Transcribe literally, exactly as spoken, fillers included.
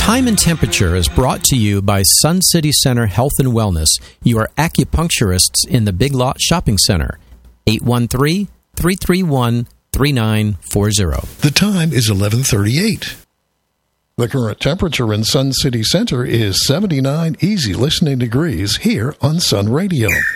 Time and Temperature is brought to you by Sun City Center Health and Wellness, your acupuncturists in the Big Lot Shopping Center. eight one three, three three one, three nine four zero. The time is eleven thirty-eight. The current temperature in Sun City Center is seventy-nine easy listening degrees here on Sun Radio.